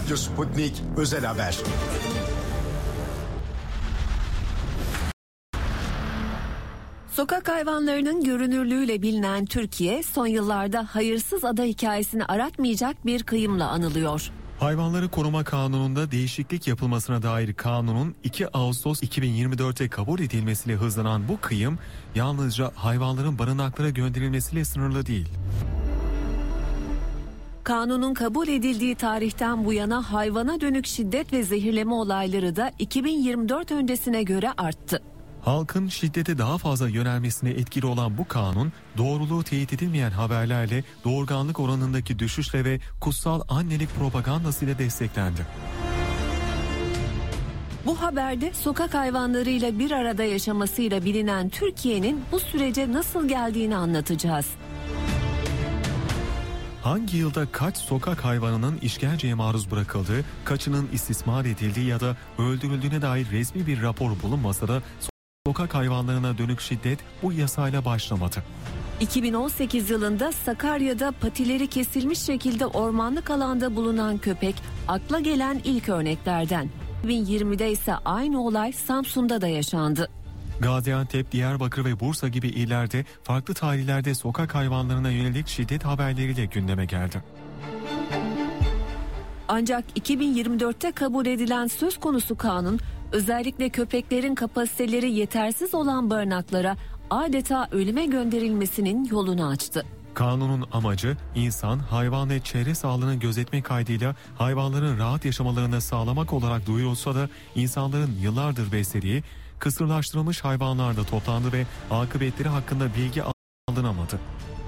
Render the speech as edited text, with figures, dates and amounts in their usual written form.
Radyo Sputnik Özel Haber. Sokak hayvanlarının görünürlüğüyle bilinen Türkiye, son yıllarda hayırsız ada hikayesini aratmayacak bir kıyımla anılıyor. Hayvanları Koruma Kanunu'nda değişiklik yapılmasına dair kanunun 2 Ağustos 2024'te kabul edilmesiyle hızlanan bu kıyım yalnızca hayvanların barınaklara gönderilmesiyle sınırlı değil. Kanunun kabul edildiği tarihten bu yana hayvana dönük şiddet ve zehirleme olayları da 2024 öncesine göre arttı. Halkın şiddete daha fazla yönelmesine etkili olan bu kanun, doğruluğu teyit edilmeyen haberlerle, doğurganlık oranındaki düşüşle ve kutsal annelik propagandasıyla desteklendi. Bu haberde sokak hayvanlarıyla bir arada yaşamasıyla bilinen Türkiye'nin bu sürece nasıl geldiğini anlatacağız. Hangi yılda kaç sokak hayvanının işkenceye maruz bırakıldığı, kaçının istismar edildiği ya da öldürüldüğüne dair resmi bir rapor bulunmasa da sokak hayvanlarına dönük şiddet bu yasayla başlamadı. 2018 yılında Sakarya'da patileri kesilmiş şekilde ormanlık alanda bulunan köpek akla gelen ilk örneklerden. 2020'de ise aynı olay Samsun'da da yaşandı. Gaziantep, Diyarbakır ve Bursa gibi illerde farklı tarihlerde sokak hayvanlarına yönelik şiddet haberleriyle gündeme geldi. Ancak 2024'te kabul edilen söz konusu kanun, özellikle köpeklerin kapasiteleri yetersiz olan barınaklara adeta ölüme gönderilmesinin yolunu açtı. Kanunun amacı insan, hayvan ve çevre sağlığını gözetmek kaydıyla hayvanların rahat yaşamalarını sağlamak olarak duyurulsa da insanların yıllardır beslediği kısırlaştırılmış hayvanlar da toplandı ve akıbetleri hakkında bilgi alınamadı.